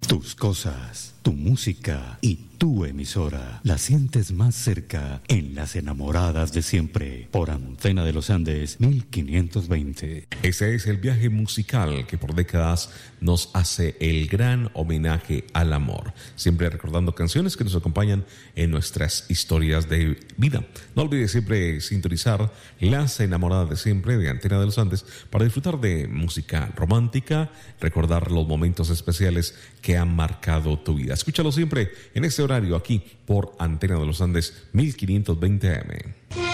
Tus cosas, tu música y tu emisora la sientes más cerca en Las Enamoradas de Siempre por Antena de los Andes 1520. Ese es el viaje musical que por décadas nos hace el gran homenaje al amor, siempre recordando canciones que nos acompañan en nuestras historias de vida. No olvides siempre sintonizar Las Enamoradas de Siempre de Antena de los Andes para disfrutar de música romántica, recordar los momentos especiales que han marcado tu vida. Escúchalo siempre en este horario aquí por Antena de los Andes 1520 AM.